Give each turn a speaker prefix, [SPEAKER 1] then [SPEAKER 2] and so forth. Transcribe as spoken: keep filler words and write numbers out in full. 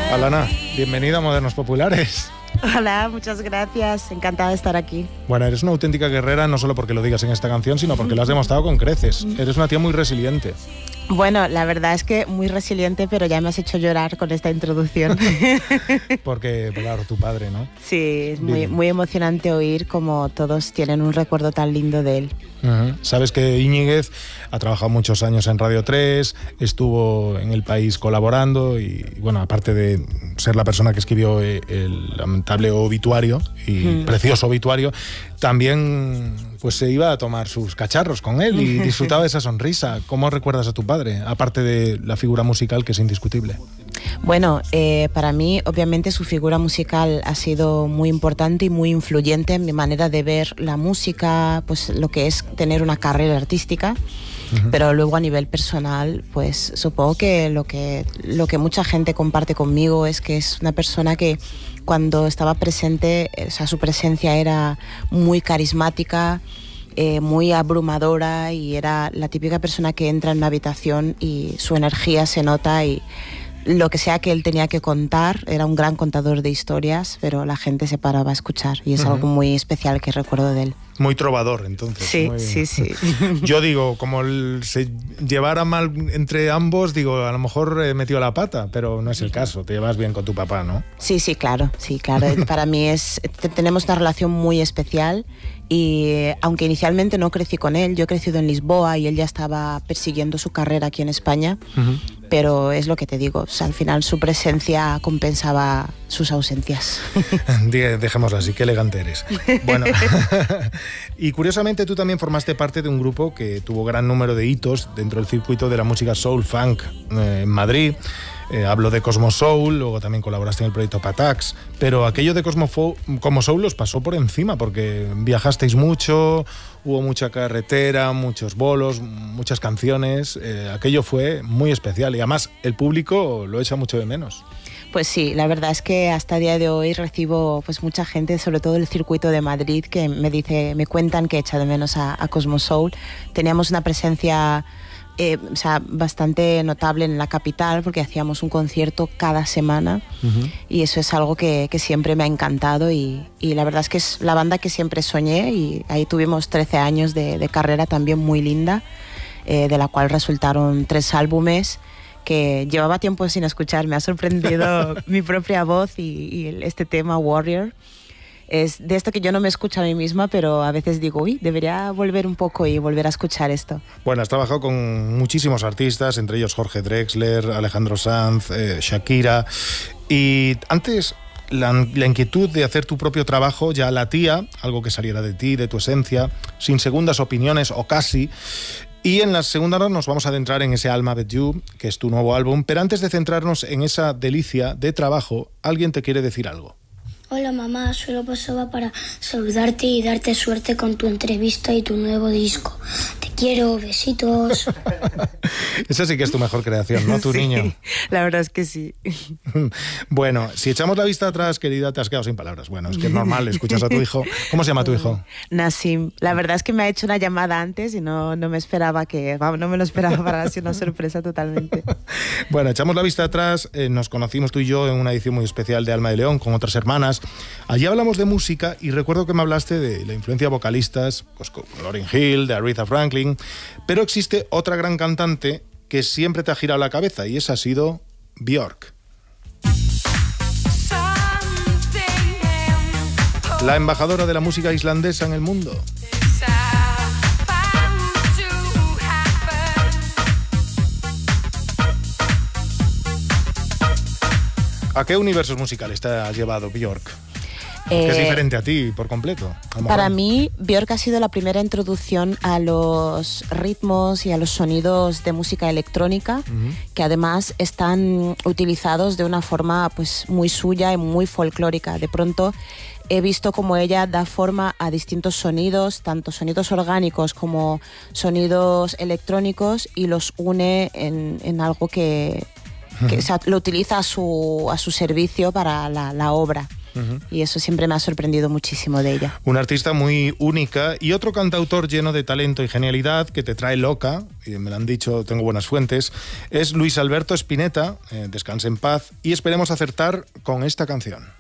[SPEAKER 1] Alana, bienvenida a Modernos Populares.
[SPEAKER 2] Hola, muchas gracias. Encantada de estar aquí.
[SPEAKER 1] Bueno, eres una auténtica guerrera, no solo porque lo digas en esta canción, sino porque lo has demostrado con creces. Eres una tía muy resiliente.
[SPEAKER 2] Bueno, la verdad es que muy resiliente, pero ya me has hecho llorar con esta introducción.
[SPEAKER 1] Porque, claro, tu padre, ¿no?
[SPEAKER 2] Sí, es muy, muy emocionante oír cómo todos tienen un recuerdo tan lindo de él.
[SPEAKER 1] Uh-huh. Sabes que Íñiguez ha trabajado muchos años en Radio tres, estuvo en El País colaborando y, bueno, aparte de ser la persona que escribió el lamentable obituario y mm. precioso obituario, también pues se iba a tomar sus cacharros con él y disfrutaba de esa sonrisa. ¿Cómo recuerdas a tu padre, aparte de la figura musical que es indiscutible?
[SPEAKER 2] Bueno, eh, para mí obviamente su figura musical ha sido muy importante y muy influyente en mi manera de ver la música, pues lo que es tener una carrera artística. Uh-huh. Pero luego a nivel personal, pues supongo que lo que lo que mucha gente comparte conmigo es que es una persona que cuando estaba presente, o sea, su presencia era muy carismática, eh, muy abrumadora, y era la típica persona que entra en una habitación y su energía se nota, y lo que sea que él tenía que contar, era un gran contador de historias, pero la gente se paraba a escuchar y es uh-huh. algo muy especial que recuerdo de él.
[SPEAKER 1] Muy trovador, entonces.
[SPEAKER 2] Sí,
[SPEAKER 1] muy...
[SPEAKER 2] sí, sí.
[SPEAKER 1] Yo digo, como el, se llevara mal entre ambos, digo, a lo mejor he metido la pata, pero no es el caso. Te llevas bien con tu papá, ¿no?
[SPEAKER 2] Sí, sí, claro, sí, claro. Para mí es, tenemos una relación muy especial y aunque inicialmente no crecí con él, yo he crecido en Lisboa y él ya estaba persiguiendo su carrera aquí en España, uh-huh. pero es lo que te digo, o sea, al final su presencia compensaba sus ausencias.
[SPEAKER 1] Dejémoslo así, qué elegante eres. Bueno, y curiosamente tú también formaste parte de un grupo que tuvo gran número de hitos dentro del circuito de la música soul funk eh, en Madrid. Eh, hablo de Cosmo Soul, luego también colaboraste en el proyecto Patax, pero aquello de Cosmo, Fo- Cosmo Soul los pasó por encima porque viajasteis mucho, hubo mucha carretera, muchos bolos, muchas canciones, eh, aquello fue muy especial y además el público lo echa mucho de menos.
[SPEAKER 2] Pues sí, la verdad es que hasta el día de hoy recibo pues mucha gente, sobre todo el circuito de Madrid, que me dice, me cuentan que echa de menos a, a Cosmo Soul. Teníamos una presencia Eh, o sea, bastante notable en la capital porque hacíamos un concierto cada semana uh-huh. y eso es algo que, que siempre me ha encantado y, y la verdad es que es la banda que siempre soñé y ahí tuvimos trece años de, de carrera también muy linda, eh, de la cual resultaron tres álbumes que llevaba tiempo sin escuchar. Me ha sorprendido mi propia voz y, y este tema Warrior. Es de esto que yo no me escucho a mí misma, pero a veces digo, uy, debería volver un poco y volver a escuchar esto.
[SPEAKER 1] Bueno, has trabajado con muchísimos artistas, entre ellos Jorge Drexler, Alejandro Sanz, eh, Shakira. Y antes, la, la inquietud de hacer tu propio trabajo ya latía, algo que saliera de ti, de tu esencia, sin segundas opiniones o casi. Y en la segunda hora nos vamos a adentrar en ese Alma With You, que es tu nuevo álbum. Pero antes de centrarnos en esa delicia de trabajo, alguien te quiere decir algo.
[SPEAKER 3] Hola mamá, solo pasaba para saludarte y darte suerte con tu entrevista y tu nuevo disco. Te quiero, besitos.
[SPEAKER 1] Esa sí que es tu mejor creación, ¿no? Tu
[SPEAKER 2] sí,
[SPEAKER 1] niño.
[SPEAKER 2] La verdad es que sí.
[SPEAKER 1] Bueno, si echamos la vista atrás, querida, te has quedado sin palabras. Bueno, es que es normal, escuchas a tu hijo. ¿Cómo se llama tu hijo?
[SPEAKER 2] Nassim. La verdad es que me ha hecho una llamada antes y no, no me esperaba que... Vamos, no me lo esperaba para ser una sorpresa totalmente.
[SPEAKER 1] Bueno, echamos la vista atrás. Eh, nos conocimos tú y yo en una edición muy especial de Alma de León con otras hermanas. Allí hablamos de música y recuerdo que me hablaste de la influencia de vocalistas, pues con Lauryn Hill, de Aretha Franklin, pero existe otra gran cantante que siempre te ha girado la cabeza y esa ha sido Björk. La embajadora de la música islandesa en el mundo. ¿A qué universos musicales te ha llevado Björk? Eh, que es diferente a ti por completo.
[SPEAKER 2] Para mí, Björk ha sido la primera introducción a los ritmos y a los sonidos de música electrónica, uh-huh. que además están utilizados de una forma pues, muy suya y muy folclórica. De pronto he visto cómo ella da forma a distintos sonidos, tanto sonidos orgánicos como sonidos electrónicos, y los une en, en algo que... que o sea, lo utiliza a su, a su servicio para la, la obra. Uh-huh. Y eso siempre me ha sorprendido muchísimo de ella.
[SPEAKER 1] Una artista muy única y otro cantautor lleno de talento y genialidad que te trae loca, y me lo han dicho, tengo buenas fuentes, es Luis Alberto Spinetta. Eh, descanse en paz y esperemos acertar con esta canción.